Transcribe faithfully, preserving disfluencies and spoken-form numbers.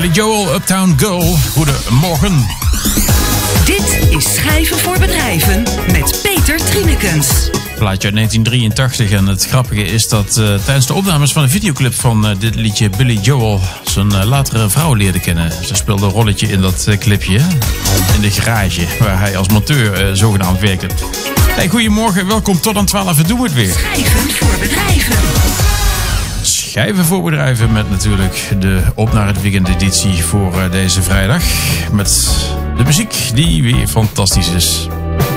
Billy Joel, Uptown Girl. Goedemorgen. Dit is Schijven voor Bedrijven met Peter Triemekens. Plaatje uit negentien drieëntachtig. En het grappige is dat uh, tijdens de opnames van de videoclip van uh, dit liedje Billy Joel zijn uh, latere vrouw leerde kennen. Ze speelde een rolletje in dat uh, clipje in de garage waar hij als monteur uh, zogenaamd werkte. Hey, goedemorgen, welkom tot aan twaalf uur doen we het weer. Schijven voor Bedrijven. Schijven voor bedrijven met natuurlijk de Op naar het Weekend editie voor uh, deze vrijdag. Met de muziek die weer fantastisch is.